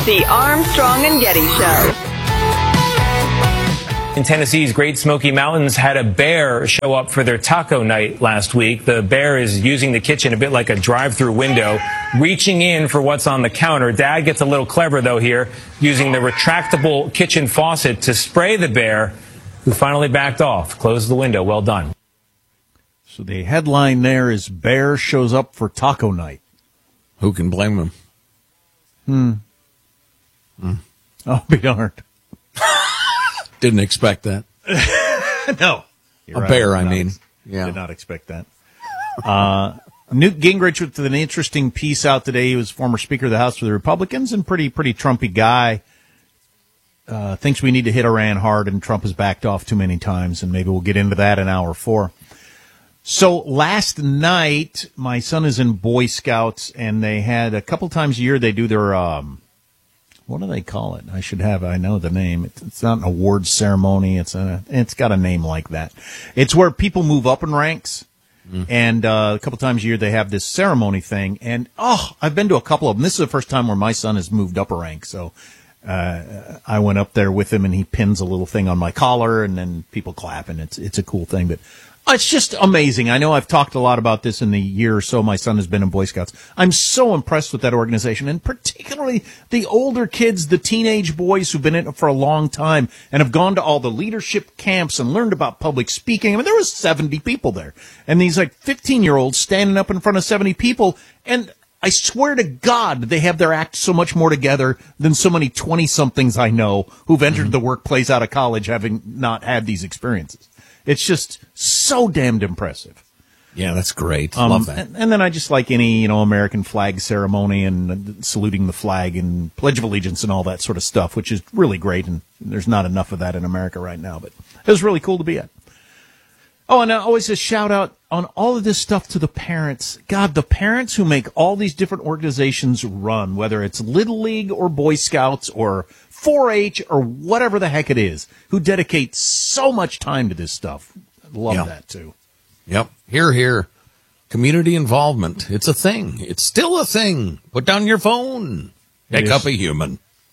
The Armstrong and Getty Show. In Tennessee's Great Smoky Mountains had a bear show up for their taco night last week. The bear is using the kitchen a bit like a drive-through window, reaching in for what's on the counter. Dad gets a little clever, though, here, using the retractable kitchen faucet to spray the bear, who finally backed off. Closed the window. Well done. So the headline there is Bear shows up for taco night. Who can blame him? Oh, be darned. Didn't expect that. No. A bear, I mean. Yeah. Did not expect that. Newt Gingrich with an interesting piece out today. He was former Speaker of the House for the Republicans and pretty Trumpy guy. Thinks we need to hit Iran hard, and Trump has backed off too many times, and maybe we'll get into that in hour 4. So last night, my son is in Boy Scouts, and they had a couple times a year they do their, what do they call it? I know the name. It's not an awards ceremony. It's got a name like that. It's where people move up in ranks. And a couple times a year they have this ceremony thing. And, I've been to a couple of them. This is the first time where my son has moved up a rank. So I went up there with him, and he pins a little thing on my collar, and then people clap, and it's a cool thing. But it's just amazing. I know I've talked a lot about this in the year or so my son has been in Boy Scouts. I'm so impressed with that organization, and particularly the older kids, the teenage boys who've been in it for a long time and have gone to all the leadership camps and learned about public speaking. I mean, there was 70 people there, and these 15-year-olds standing up in front of 70 people, and I swear to God, they have their act so much more together than so many 20-somethings I know who've entered the workplace out of college having not had these experiences. It's just so damned impressive. Yeah, that's great. Love that. And then I just like any, American flag ceremony and saluting the flag and Pledge of Allegiance and all that sort of stuff, which is really great. And there's not enough of that in America right now, but it was really cool to be at. Oh, and always a shout out on all of this stuff to the parents. God, the parents who make all these different organizations run, whether it's Little League or Boy Scouts or 4-H or whatever the heck it is, who dedicate so much time to this stuff. Love that, too. Yep. Here. Community involvement. It's a thing. It's still a thing. Put down your phone. Pick up a human.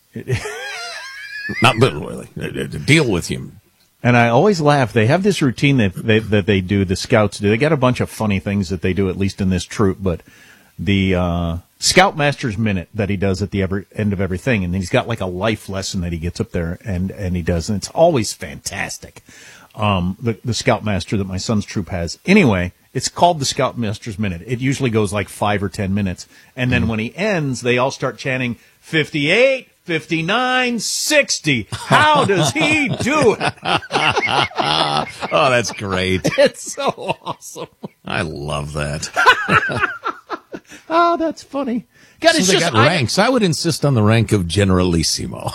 Not literally. Deal with him. And I always laugh. They have this routine that they do, the Scouts do. They got a bunch of funny things that they do, at least in this troop, but the Scoutmaster's Minute that he does at the end of everything, and he's got like a life lesson that he gets up there and he does, and it's always fantastic. The Scoutmaster that my son's troop has. Anyway, it's called the Scoutmaster's Minute. It usually goes like 5 or 10 minutes, and then when he ends, they all start chanting 58, 59, 60. How does he do it? Oh, that's great. It's so awesome. I love that. Oh, that's funny. God, so it's they just got ranks. I would insist on the rank of Generalissimo.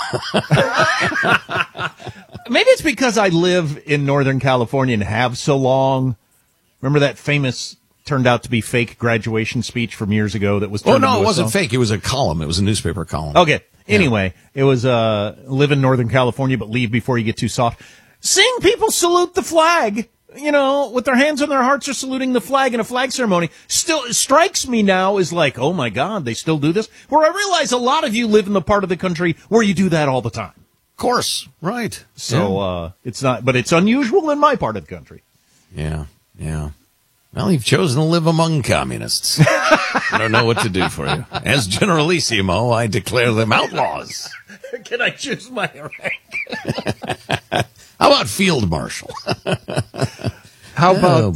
Maybe it's because I live in Northern California and have so long. Remember that famous, turned out to be fake graduation speech from years ago that was turned into it a wasn't song? fake. It was a column. It was a newspaper column. Okay. Anyway, it was live in Northern California, but leave before you get too soft. Seeing people salute the flag, with their hands on their hearts or saluting the flag in a flag ceremony, still strikes me now as like, oh my God, they still do this? Where I realize a lot of you live in the part of the country where you do that all the time. Of course. Right. So it's not, but it's unusual in my part of the country. Yeah. Well, you've chosen to live among communists. I don't know what to do for you. As Generalissimo, I declare them outlaws. Can I choose my rank? How about Field Marshal? How about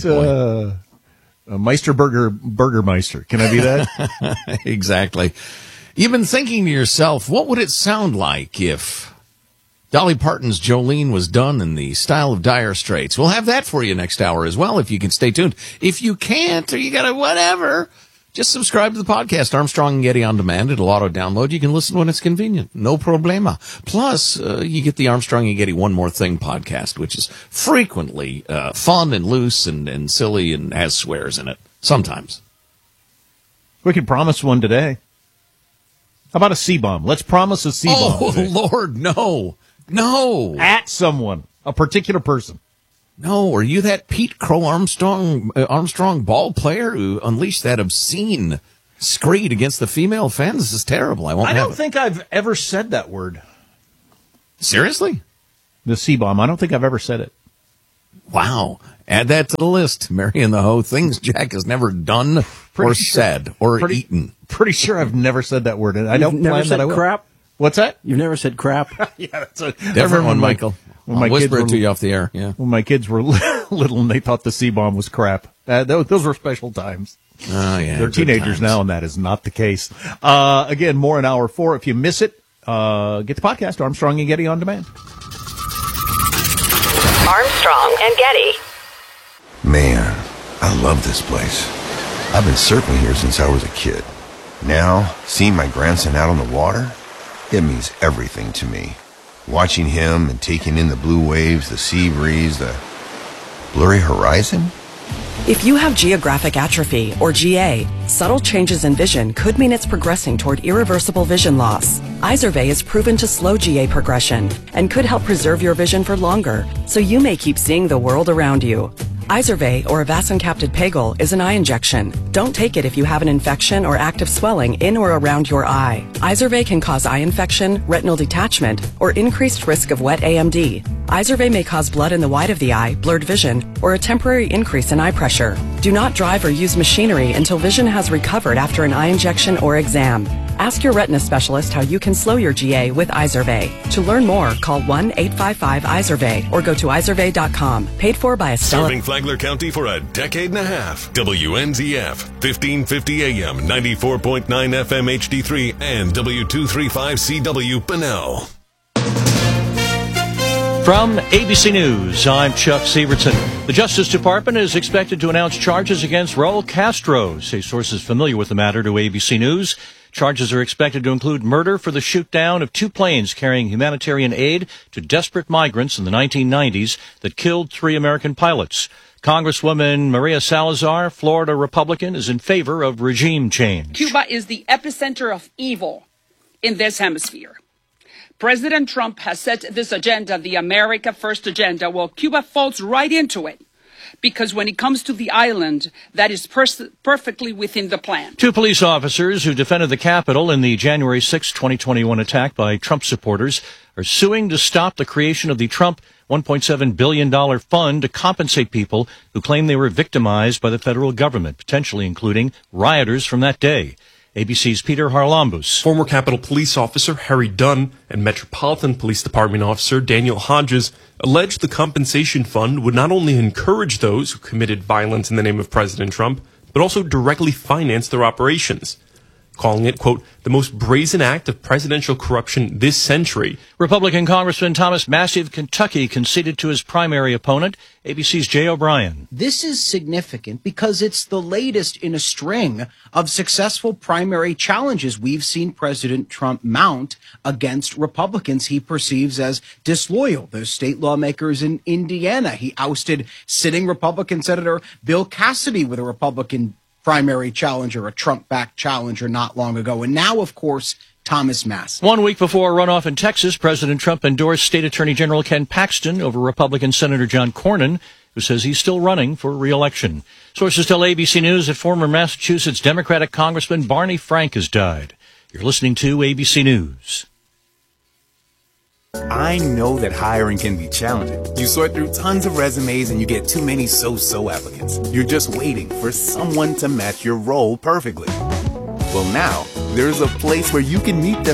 Burgermeister? Can I be that? Exactly. You've been thinking to yourself, what would it sound like if Dolly Parton's Jolene was done in the style of Dire Straits? We'll have that for you next hour as well, if you can stay tuned. If you can't, or you got to whatever, just subscribe to the podcast, Armstrong and Getty On Demand. It'll auto-download. You can listen when it's convenient. No problema. Plus, you get the Armstrong and Getty One More Thing podcast, which is frequently fun and loose and silly and has swears in it. Sometimes. We could promise one today. How about a C-bomb? Let's promise a C-bomb. Oh, today. Lord, no. No. At someone. A particular person. No, are you that Pete Crow Armstrong ball player who unleashed that obscene screed against the female fans. This is terrible. I don't think I've ever said that word. Seriously? The C-bomb. I don't think I've ever said it. Wow. Add that to the list. Mary and the Hoe, things Jack has never done said or eaten. Pretty sure I've never said that word. And I don't never plan said that I will. crap? What's that? You've never said crap? Yeah, that's a different one, Michael. I'll whisper it to you off the air. Yeah. When my kids were little and they thought the C-bomb was crap. Those were special times. Oh, yeah. They're teenagers now, and that is not the case. Again, more in hour 4. If you miss it, get the podcast, Armstrong and Getty On Demand. Armstrong and Getty. Man, I love this place. I've been surfing here since I was a kid. Now, seeing my grandson out on the water, it means everything to me. Watching him and taking in the blue waves, the sea breeze, the blurry horizon. If you have geographic atrophy, or GA, subtle changes in vision could mean it's progressing toward irreversible vision loss. Izervay is proven to slow GA progression and could help preserve your vision for longer, so you may keep seeing the world around you. Izervay, or avacincaptad pegol, is an eye injection. Don't take it if you have an infection or active swelling in or around your eye. Izervay can cause eye infection, retinal detachment, or increased risk of wet AMD. Izervay may cause blood in the white of the eye, blurred vision, or a temporary increase in eye pressure. Do not drive or use machinery until vision has recovered after an eye injection or exam. Ask your retina specialist how you can slow your GA with Izervay. To learn more, call 1-855-IZERVAY or go to izervay.com. Paid for by Estella. Serving Flagler County for a decade and a half. WNZF, 1550 AM, 94.9 FM HD3, and W235CW Bunnell. From ABC News, I'm Chuck Sievertson. The Justice Department is expected to announce charges against Raul Castro, say sources familiar with the matter to ABC News. Charges are expected to include murder for the shoot-down of 2 planes carrying humanitarian aid to desperate migrants in the 1990s that killed 3 American pilots. Congresswoman Maria Salazar, Florida Republican, is in favor of regime change. Cuba is the epicenter of evil in this hemisphere. President Trump has set this agenda, the America First agenda. Well, Cuba falls right into it, because when it comes to the island, that is perfectly within the plan. 2 police officers who defended the Capitol in the January 6, 2021 attack by Trump supporters are suing to stop the creation of the Trump $1.7 billion fund to compensate people who claim they were victimized by the federal government, potentially including rioters from that day. ABC's Peter Harlambous. Former Capitol Police Officer Harry Dunn and Metropolitan Police Department Officer Daniel Hodges alleged the compensation fund would not only encourage those who committed violence in the name of President Trump, but also directly finance their operations, calling it, quote, the most brazen act of presidential corruption this century. Republican Congressman Thomas Massie of Kentucky conceded to his primary opponent, ABC's Jay O'Brien. This is significant because it's the latest in a string of successful primary challenges we've seen President Trump mount against Republicans he perceives as disloyal. Those state lawmakers in Indiana. He ousted sitting Republican Senator Bill Cassidy with a Republican primary challenger, a Trump-backed challenger not long ago. And now, of course, Thomas Massie. 1 week before a runoff in Texas, President Trump endorsed State Attorney General Ken Paxton over Republican Senator John Cornyn, who says he's still running for re-election. Sources tell ABC News that former Massachusetts Democratic Congressman Barney Frank has died. You're listening to ABC News. I know that hiring can be challenging. You sort through tons of resumes and you get too many so-so applicants. You're just waiting for someone to match your role perfectly. Well, now, there's a place where you can meet them